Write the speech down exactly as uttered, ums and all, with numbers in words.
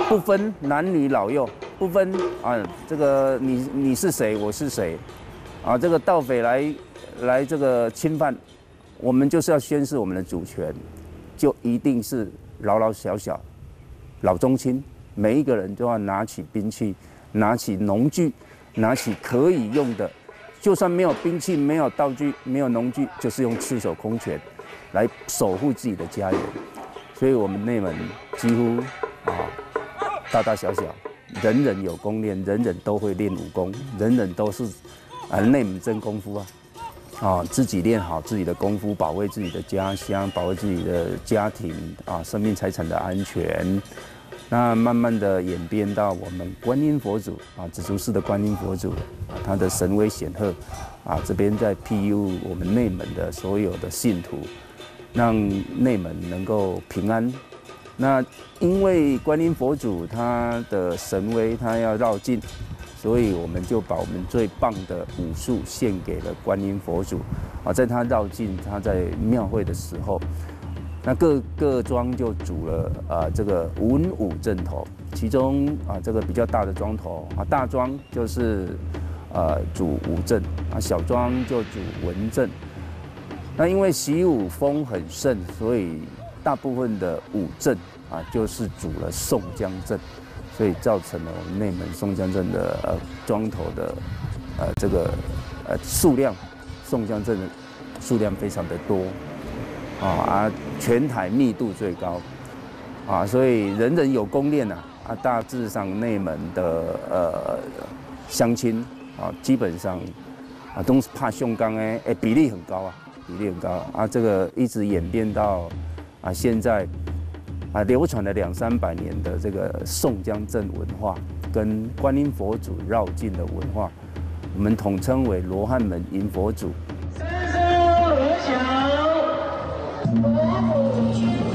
不分男女老幼，不分啊这个你你是谁，我是谁，啊这个盗匪来来这个侵犯，我们就是要宣示我们的主权，就一定是老老小小、老中青，每一个人都要拿起兵器，拿起农具，拿起可以用的，就算没有兵器、没有道具、没有农具，就是用赤手空拳来守护自己的家园。所以我们内门几乎啊。大大小小，人人有功练，人人都会练武功，人人都是啊内门真功夫啊，啊自己练好自己的功夫，保卫自己的家乡，保卫自己的家庭啊生命财产的安全。那慢慢的演变到我们观音佛祖啊，紫竹寺的观音佛祖啊，他的神威显赫啊，这边在庇佑我们内门的所有的信徒，让内门能够平安。那因为观音佛祖他的神威，他要绕境，所以我们就把我们最棒的武术献给了观音佛祖啊，在他绕境，他在庙会的时候，那各各庄就组了呃这个文武阵头，其中啊这个比较大的庄头啊，大庄就是呃主武阵啊，小庄就主文阵。那因为习武风很盛，所以大部分的武阵啊，就是主了宋江阵，所以造成了我们内门宋江阵的呃庄头的呃这个呃数量，宋江阵的数量非常的多啊，啊全台密度最高啊，所以人人有功练呐啊，大致上内门的呃乡亲啊，基本上啊都是怕宋江哎哎比例很高啊，比例很高啊，这个一直演变到。啊，现在啊流传了两三百年的这个宋江镇文化，跟观音佛祖绕境的文化，我们统称为罗汉门迎佛祖。三声锣响，佛祖